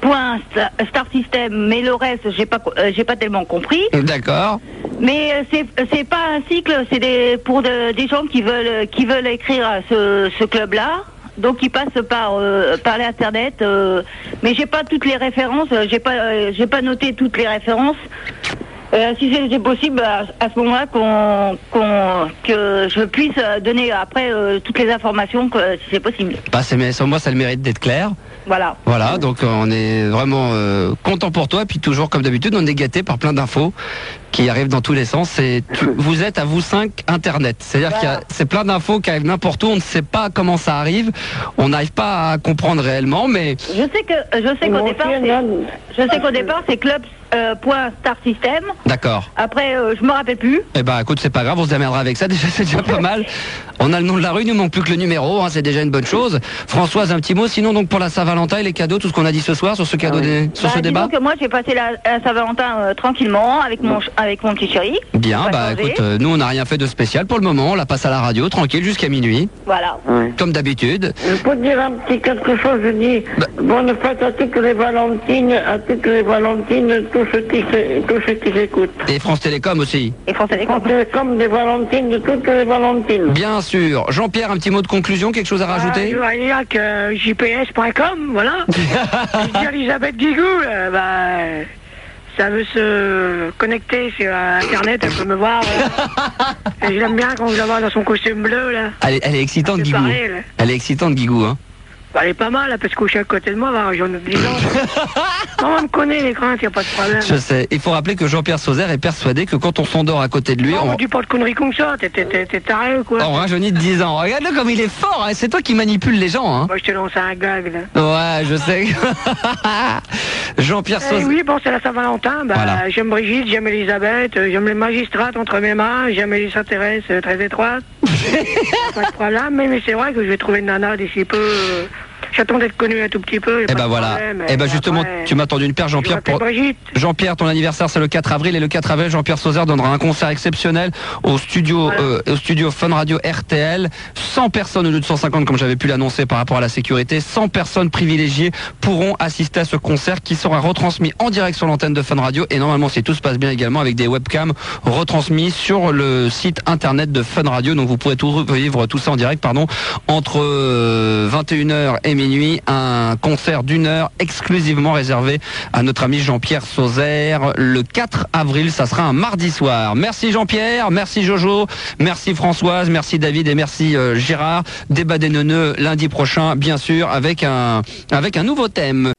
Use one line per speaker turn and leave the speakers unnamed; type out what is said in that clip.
Star System, mais le reste, j'ai pas tellement compris.
D'accord.
Mais c'est pas un cycle, c'est pour des gens qui veulent écrire à ce club-là. Donc ils passent par l'internet, mais j'ai pas toutes les références, j'ai pas noté toutes les références. Si c'est possible, à ce moment-là, que je puisse donner après toutes les informations, si c'est possible.
Bah, moi, ça a le mérite d'être clair.
Voilà,
donc on est vraiment content pour toi. Et puis toujours, comme d'habitude, on est gâté par plein d'infos qui arrivent dans tous les sens. Vous êtes à vous 5 Internet. C'est-à-dire qu'il y a c'est plein d'infos qui arrivent n'importe où. On ne sait pas comment ça arrive. On n'arrive pas à comprendre réellement, mais...
Je sais qu'au départ, c'est club... Star System.
D'accord.
Après, je me rappelle plus.
Eh ben, écoute, c'est pas grave, on se démerdera avec ça. Déjà, c'est déjà pas mal. On a le nom de la rue, il nous manque plus que le numéro. C'est déjà une bonne chose. Françoise, un petit mot. Sinon, donc pour la Saint-Valentin et les cadeaux, tout ce qu'on a dit ce soir sur ce cadeau, sur ce débat.
Que moi, j'ai passé la Saint-Valentin tranquillement avec mon petit chéri.
Bien, écoute, nous, on n'a rien fait de spécial pour le moment. On la passe à la radio, tranquille, jusqu'à minuit.
Voilà.
Comme d'habitude.
Je peux te dire un petit quelque chose. Je dis bonne fête à toutes les Valentines, tous ceux qui écoutent.
Et France Télécom aussi.
Et France Télécom.
France Télécom, des Valentines, de toutes les Valentines.
Bien sûr. Jean-Pierre, un petit mot de conclusion, quelque chose à rajouter?
Je voudrais dire que jps.com, voilà. Je dis Elisabeth Guigou, ça veut se connecter sur Internet, elle peut me voir. Et je l'aime bien quand je la vois dans son costume bleu, là.
Elle est excitante, Guigou. Elle est excitante, Guigou, hein.
Elle est pas mal, là, parce qu'au à côté de moi, j'en ai 10 ans. On me connaît, les craintes, il n'y a pas de problème.
Je sais. Il faut rappeler que Jean-Pierre Sauzère est persuadé que quand on s'endort à côté de lui...
on dit pas de conneries comme ça, t'es taré ou quoi?
On rajeunit de 10 ans. Regarde-le comme il est fort, hein. C'est toi qui manipules les gens, hein.
Moi, je te lance un gag, là.
Ouais, je sais. Jean-Pierre Sauzère...
Oui, bon, c'est la Saint-Valentin. Voilà. J'aime Brigitte, j'aime Elisabeth, j'aime les magistrates entre mes mains, j'aime Elisa Thérèse très étroite. Pas de problème, mais c'est vrai que je vais trouver une nana d'ici peu... J'attends d'être connu un tout petit peu.
Et voilà. Et justement, tu m'as tendu une paire, Jean-Pierre. Jean-Pierre, ton anniversaire, c'est le 4 avril. Et le 4 avril, Jean-Pierre Sauzère donnera un concert exceptionnel au studio Fun Radio RTL. 100 personnes au lieu de 150, comme j'avais pu l'annoncer par rapport à la sécurité. 100 personnes privilégiées pourront assister à ce concert qui sera retransmis en direct sur l'antenne de Fun Radio. Et normalement, si tout se passe bien également, avec des webcams retransmis sur le site internet de Fun Radio. Donc vous pourrez tout vivre tout ça en direct, entre 21h et minuit, un concert d'1 heure exclusivement réservé à notre ami Jean-Pierre Sauzère. Le 4 avril, ça sera un mardi soir. Merci Jean-Pierre, merci Jojo, merci Françoise, merci David et merci Gérard. Débat des neuneux lundi prochain, bien sûr, avec un nouveau thème.